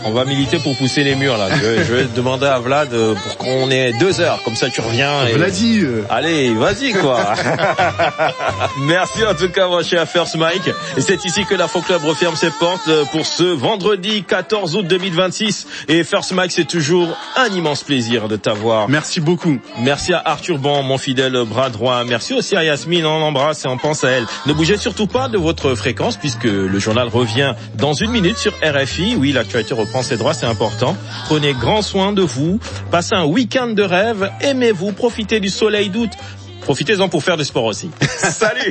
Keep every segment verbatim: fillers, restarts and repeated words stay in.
on va militer pour pousser les murs là. Je, je vais demander à Vlad pour qu'on ait deux heures, comme ça tu reviens. Et... Vladi. Euh... Allez, vas-y quoi. Merci en tout cas mon cher First Mike. Et c'est ici que l'Afro Club referme ses portes pour ce vendredi quatorze août deux mille vingt-six. Et First Mike, c'est toujours un immense plaisir de t'avoir. Merci beaucoup. Merci à Arthur Ban, mon fidèle bras droit. Merci aussi à Yasmine, on l'embrasse et on pense à elle. Ne bougez surtout pas de votre fréquence puisque le journal revient dans une minute sur R F I. Oui, l'actualité reprend ses droits, c'est important. Prenez grand soin de vous. Passez un week-end de rêve. Aimez-vous, profitez du soleil d'août. Profitez-en pour faire du sport aussi. Salut.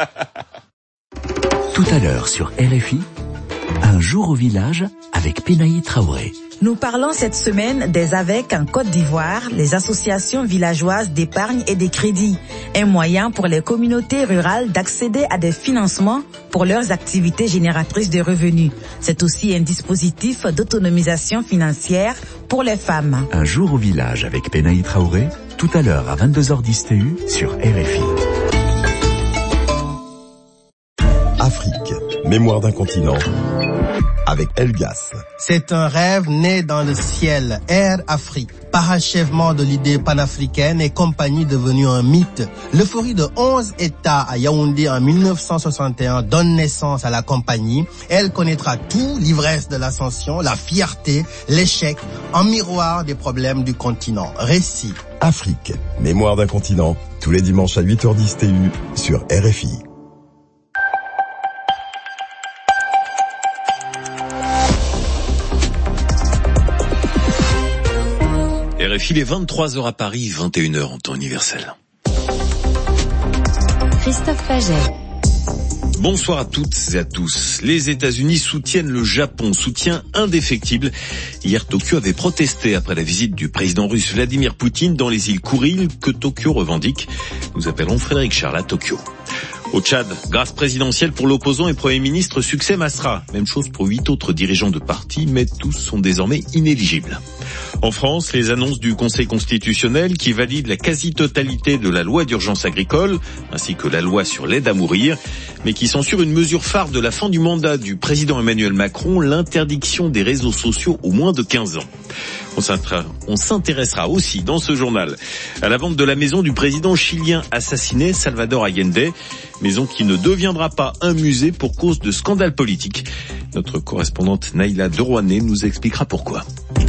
Tout à l'heure sur R F I, un jour au village avec Penaï Traoré. Nous parlons cette semaine des A V E C en Côte d'Ivoire, les associations villageoises d'épargne et de crédit, un moyen pour les communautés rurales d'accéder à des financements pour leurs activités génératrices de revenus. C'est aussi un dispositif d'autonomisation financière pour les femmes. Un jour au village avec Penaï Traoré, tout à l'heure à vingt-deux heures dix T U sur R F I. Afrique, mémoire d'un continent, avec Elgas. C'est un rêve né dans le ciel, Air Afrique. Parachèvement de l'idée panafricaine et compagnie devenue un mythe. L'euphorie de onze États à Yaoundé en mille neuf cent soixante et un donne naissance à la compagnie. Elle connaîtra tout, l'ivresse de l'ascension, la fierté, l'échec, en miroir des problèmes du continent. Récit. Afrique, mémoire d'un continent, tous les dimanches à huit heures dix T U sur R F I. R F I, il est vingt-trois heures à Paris, vingt et une heures en temps universel. Christophe Paget. Bonsoir à toutes et à tous. Les États-Unis soutiennent le Japon, soutien indéfectible. Hier, Tokyo avait protesté après la visite du président russe Vladimir Poutine dans les îles Kouril que Tokyo revendique. Nous appellerons Frédéric Charles à Tokyo. Au Tchad, grâce présidentielle pour l'opposant et Premier ministre Succès Masra. Même chose pour huit autres dirigeants de partis, mais tous sont désormais inéligibles. En France, les annonces du Conseil constitutionnel qui valide la quasi-totalité de la loi d'urgence agricole, ainsi que la loi sur l'aide à mourir, mais qui censure une mesure phare de la fin du mandat du président Emmanuel Macron, l'interdiction des réseaux sociaux aux moins de quinze ans. On s'intéressera aussi dans ce journal à la vente de la maison du président chilien assassiné Salvador Allende, maison qui ne deviendra pas un musée pour cause de scandales politiques. Notre correspondante Naïla Derouané nous expliquera pourquoi.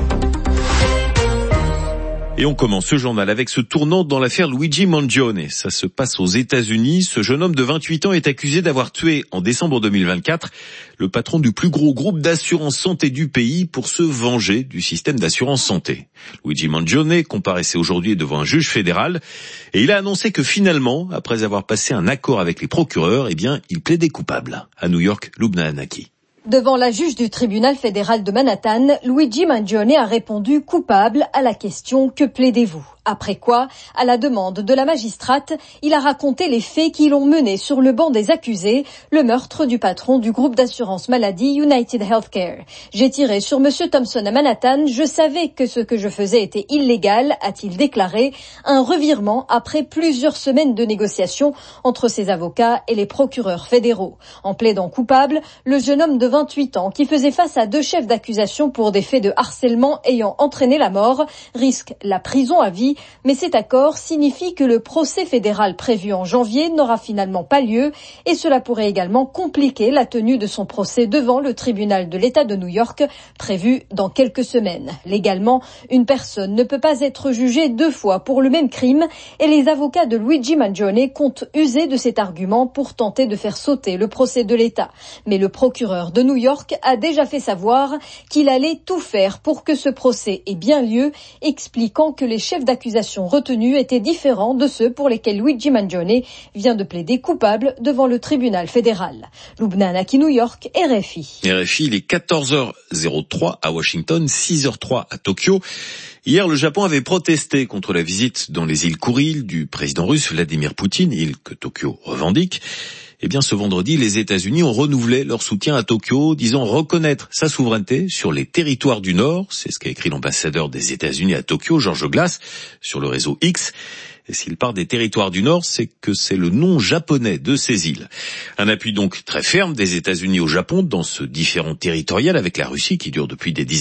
Et on commence ce journal avec ce tournant dans l'affaire Luigi Mangione. Ça se passe aux États-Unis. Ce jeune homme de vingt-huit ans est accusé d'avoir tué en décembre deux mille vingt-quatre le patron du plus gros groupe d'assurance santé du pays pour se venger du système d'assurance santé. Luigi Mangione comparaissait aujourd'hui devant un juge fédéral et il a annoncé que finalement, après avoir passé un accord avec les procureurs, eh bien, il plaidait coupable. À New York, Lubna Anaki. Devant la juge du tribunal fédéral de Manhattan, Luigi Mangione a répondu coupable à la question « Que plaidez-vous ?» Après quoi, à la demande de la magistrate, il a raconté les faits qui l'ont mené sur le banc des accusés, le meurtre du patron du groupe d'assurance maladie United Healthcare. J'ai tiré sur Monsieur Thompson à Manhattan, je savais que ce que je faisais était illégal, a-t-il déclaré, un revirement après plusieurs semaines de négociations entre ses avocats et les procureurs fédéraux. En plaidant coupable, le jeune homme de vingt-huit ans, qui faisait face à deux chefs d'accusation pour des faits de harcèlement ayant entraîné la mort, risque la prison à vie. Mais cet accord signifie que le procès fédéral prévu en janvier n'aura finalement pas lieu et cela pourrait également compliquer la tenue de son procès devant le tribunal de l'État de New York, prévu dans quelques semaines. Légalement, une personne ne peut pas être jugée deux fois pour le même crime et les avocats de Luigi Mangione comptent user de cet argument pour tenter de faire sauter le procès de l'État. Mais le procureur de New York a déjà fait savoir qu'il allait tout faire pour que ce procès ait bien lieu, expliquant que les chefs d'accusation retenus étaient différents de ceux pour lesquels Luigi Mangione vient de plaider coupable devant le tribunal fédéral. Lubna Anaki, New York, R F I. R F I, il est quatorze heures trois à Washington, six heures trois à Tokyo. Hier, le Japon avait protesté contre la visite dans les îles Kouril du président russe Vladimir Poutine, île que Tokyo revendique. Eh bien, ce vendredi, les États-Unis ont renouvelé leur soutien à Tokyo, disant reconnaître sa souveraineté sur les territoires du Nord. C'est ce qu'a écrit l'ambassadeur des États-Unis à Tokyo, George Glass, sur le réseau X. Et s'il part des territoires du Nord, c'est que c'est le nom japonais de ces îles. Un appui donc très ferme des États-Unis au Japon dans ce différend territorial avec la Russie qui dure depuis des dizaines